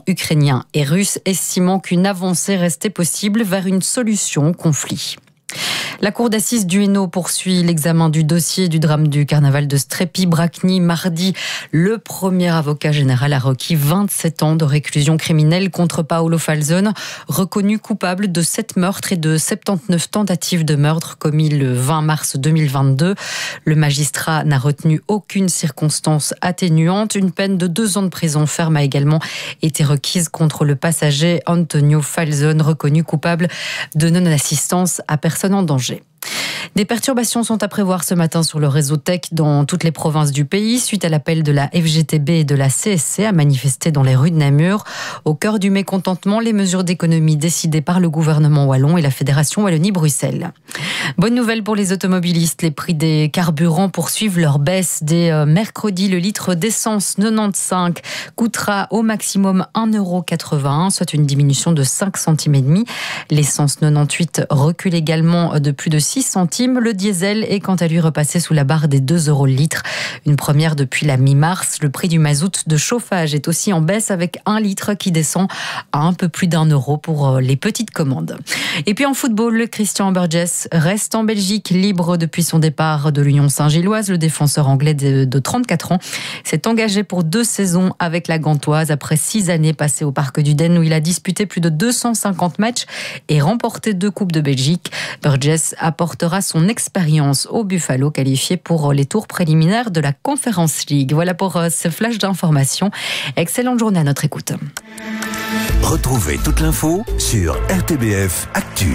ukrainiens et russes, estimant qu'une avancée restait possible vers une solution au conflit. La cour d'assises du Hainaut poursuit l'examen du dossier du drame du carnaval de Strépy-Bracny. Mardi, le premier avocat général a requis 27 ans de réclusion criminelle contre Paolo Falzone, reconnu coupable de 7 meurtres et de 79 tentatives de meurtre commis le 20 mars 2022. Le magistrat n'a retenu aucune circonstance atténuante. Une peine de 2 ans de prison ferme a également été requise contre le passager Antonio Falzone, reconnu coupable de non-assistance à personne en danger. Des perturbations sont à prévoir ce matin sur le réseau Tech dans toutes les provinces du pays, suite à l'appel de la FGTB et de la CSC à manifester dans les rues de Namur. Au cœur du mécontentement, les mesures d'économie décidées par le gouvernement wallon et la Fédération Wallonie-Bruxelles. Bonne nouvelle pour les automobilistes, les prix des carburants poursuivent leur baisse. Dès mercredi, le litre d'essence 95 coûtera au maximum 1,81 €, soit une diminution de 5 centimes et demi. L'essence 98 recule également de plus de 6 centimes. Le diesel est quant à lui repassé sous la barre des 2 € le litre. Une première depuis la mi-mars. Le prix du mazout de chauffage est aussi en baisse avec 1 litre qui descend à un peu plus d'1 € pour les petites commandes. Et puis en football, le Christian Burgess reste en Belgique, libre depuis son départ de l'Union Saint-Gilloise. Le défenseur anglais de 34 ans s'est engagé pour 2 saisons avec la Gantoise après 6 années passées au Parc du Den où il a disputé plus de 250 matchs et remporté 2 Coupes de Belgique. Burgess apportera son expérience au Buffalo, qualifié pour les tours préliminaires de la Conference League. Voilà pour ce flash d'information. Excellente journée à notre écoute. Retrouvez toute l'info sur RTBF Actu.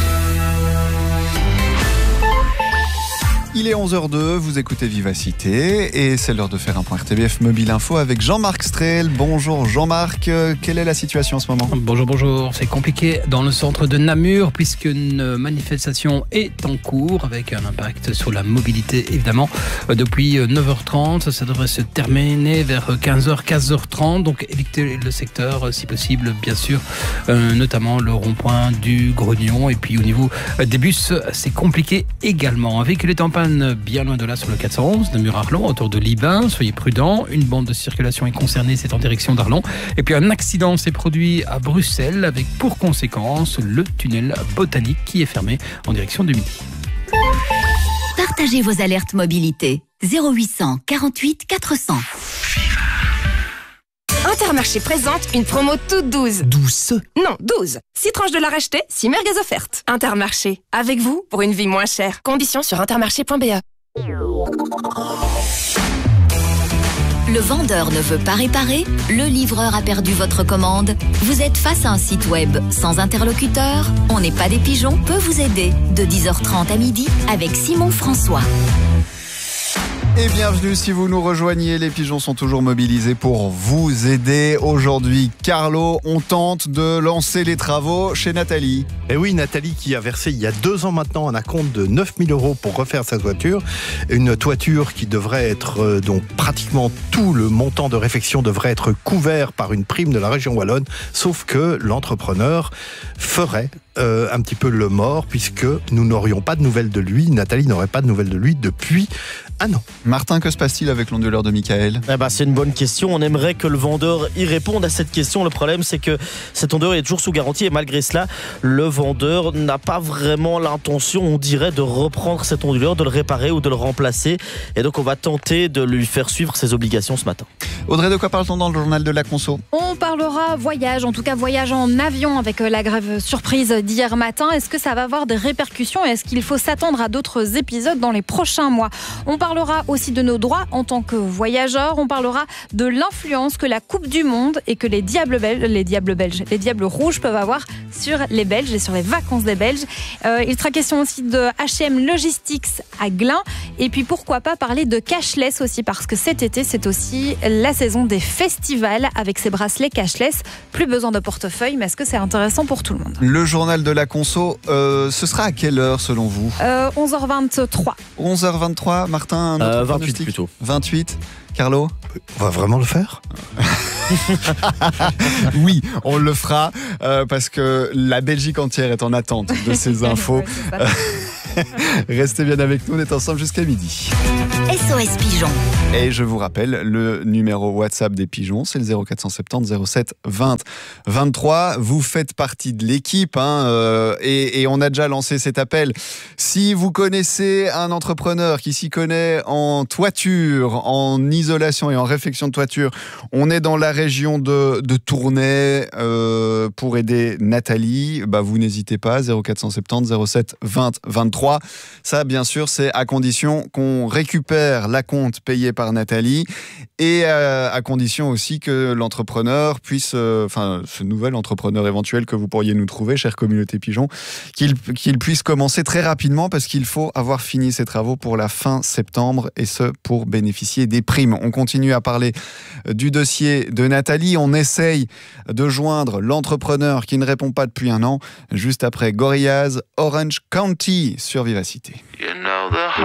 Il est 11h02, vous écoutez Vivacité et c'est l'heure de faire un point RTBF Mobile Info avec Jean-Marc Strel. Bonjour Jean-Marc, quelle est la situation en ce moment ? Bonjour, c'est compliqué dans le centre de Namur puisqu'une manifestation est en cours avec un impact sur la mobilité évidemment. Depuis 9h30, ça devrait se terminer vers 15h, 15h30, donc évitez le secteur si possible bien sûr, notamment le rond-point du Grognon et puis au niveau des bus, c'est compliqué également. Un véhicule est en panne bien loin de là sur le 411 de Mur-Arlon, autour de Libin. Soyez prudents. Une bande de circulation est concernée, c'est en direction d'Arlon. Et puis un accident s'est produit à Bruxelles avec pour conséquence le tunnel botanique qui est fermé en direction de Midi. Partagez vos alertes mobilité. 0800 48 400. Intermarché présente une promo toute 12. 12. Non, 12. 6 tranches de la racheter, 6 merguez offertes. Intermarché, avec vous pour une vie moins chère. Conditions sur intermarché.be. Le vendeur ne veut pas réparer, le livreur a perdu votre commande. Vous êtes face à un site web sans interlocuteur. On n'est pas des pigeons peut vous aider. De 10h30 à midi avec Simon François. Et bienvenue si vous nous rejoignez, les pigeons sont toujours mobilisés pour vous aider. Aujourd'hui, Carlo, on tente de lancer les travaux chez Nathalie. Et oui, Nathalie qui a versé il y a 2 ans maintenant un acompte de 9 000 € pour refaire sa toiture. Une toiture qui devrait être, donc pratiquement tout le montant de réfection devrait être couvert par une prime de la région wallonne, sauf que l'entrepreneur ferait un petit peu le mort puisque nous n'aurions pas de nouvelles de lui. Nathalie n'aurait pas de nouvelles de lui depuis 1 an. Martin, que se passe-t-il avec l'onduleur de Michael ? C'est une bonne question. On aimerait que le vendeur y réponde à cette question. Le problème, c'est que cet onduleur est toujours sous garantie et malgré cela, le vendeur n'a pas vraiment l'intention, on dirait, de reprendre cet onduleur, de le réparer ou de le remplacer. Et donc, on va tenter de lui faire suivre ses obligations ce matin. Audrey, de quoi parle-t-on dans le journal de la conso ? On parlera voyage, en tout cas voyage en avion avec la grève surprise d'hier matin. Est-ce que ça va avoir des répercussions et est-ce qu'il faut s'attendre à d'autres épisodes dans les prochains mois ? On parlera aussi de nos droits en tant que voyageurs. On parlera de l'influence que la Coupe du Monde et que les diables rouges peuvent avoir sur les Belges et sur les vacances des Belges. Il sera question aussi de H&M Logistics à Glun. Et puis pourquoi pas parler de cashless aussi, parce que cet été, c'est aussi la saison des festivals avec ces bracelets cashless. Plus besoin de portefeuille, mais est-ce que c'est intéressant pour tout le monde ? Le journal de la conso, ce sera à quelle heure selon vous ? 11h23. 11h23, Martin, un autre 28 pronostic ? plutôt. 28, Carlo ? On va vraiment le faire ? Oui, on le fera parce que la Belgique entière est en attente de ces infos. Restez bien avec nous, on est ensemble jusqu'à midi. SOS Pigeon. Et je vous rappelle, le numéro WhatsApp des pigeons, c'est le 0470 07 20 23. Vous faites partie de l'équipe et on a déjà lancé cet appel. Si vous connaissez un entrepreneur qui s'y connaît en toiture, en isolation et en réfection de toiture, on est dans la région de Tournai pour aider Nathalie. Vous n'hésitez pas, 0470 07 20 23. Ça, bien sûr, c'est à condition qu'on récupère l'acompte payé par Nathalie et à condition aussi que l'entrepreneur puisse, ce nouvel entrepreneur éventuel que vous pourriez nous trouver, chère communauté pigeon, qu'il puisse commencer très rapidement parce qu'il faut avoir fini ses travaux pour la fin septembre et ce pour bénéficier des primes. On continue à parler du dossier de Nathalie. On essaye de joindre l'entrepreneur qui ne répond pas depuis un an, juste après Gorillaz, Orange County sur Vivacité. You know the